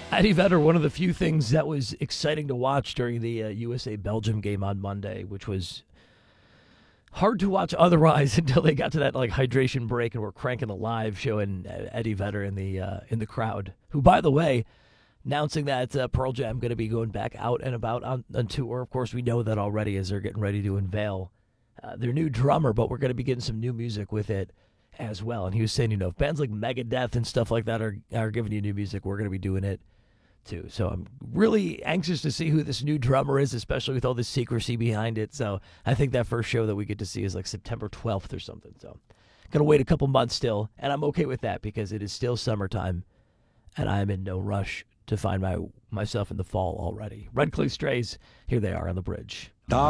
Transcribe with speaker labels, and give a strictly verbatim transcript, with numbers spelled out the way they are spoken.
Speaker 1: Eddie Vedder, one of the few things that was exciting to watch during the uh, U S A Belgium game on Monday, which was hard to watch otherwise until they got to that like hydration break and were cranking the live, showing Eddie Vedder in the uh, in the crowd. Who, by the way, announcing that uh, Pearl Jam going to be going back out and about on, on tour. Of course, we know that already as they're getting ready to unveil uh, their new drummer, but we're going to be getting some new music with it as well. And he was saying, you know, if bands like Megadeth and stuff like that are are giving you new music, we're going to be doing it too. So I'm really anxious to see who this new drummer is, especially with all the secrecy behind it. So I think that first show that we get to see is like September twelfth or something. So gonna wait a couple months still, and I'm okay with that because it is still summertime, and I'm in no rush to find my myself in the fall already. Red Clay Strays, here they are on the bridge.